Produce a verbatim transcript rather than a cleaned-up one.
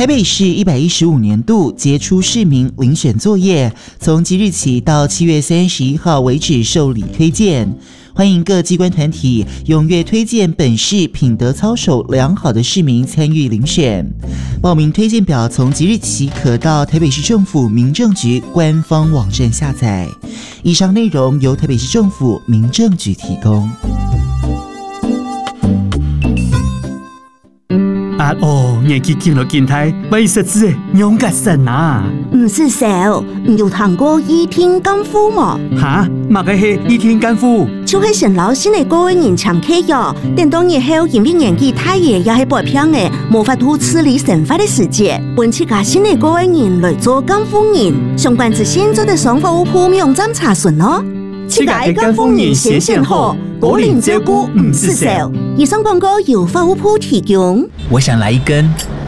台北市一百一十五年度杰出市民遴选作业，从即日起到七月三十一号为止受理推荐。欢迎各机关团体踊跃推荐本市品德操守良好的市民参与遴选。报名推荐表从即日起可到台北市政府民政局官方网站下载。以上内容由台北市政府民政局提供。 啊哦，年纪见到健太，为实质养个神啊！ 唔是少，唔有谈过倚天干夫嘛？ 哈，嘛个是倚天干夫， 就是陈老师的个人常客哟。等到日后因为年纪太爷也系白偏的，无法度处理神法的世界，本次家新的个人来做干夫人，相关资讯做的上服务铺网站查询哦。 这个干夫人先选好，个人照顾唔是少。 以上广告由服务铺提供。 我想来一根